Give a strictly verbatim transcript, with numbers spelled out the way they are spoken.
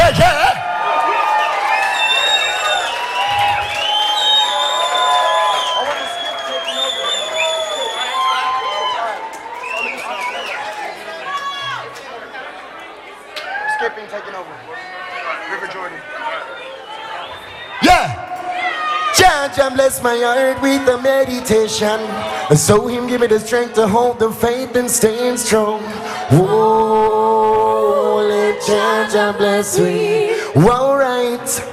yeah, yeah. Skipping taking over. River Jordan. Yeah. Jah Jah bless my heart with the meditation, so Him give me the strength to hold the faith and staying strong. Oh, let Jah Jah bless me. All right.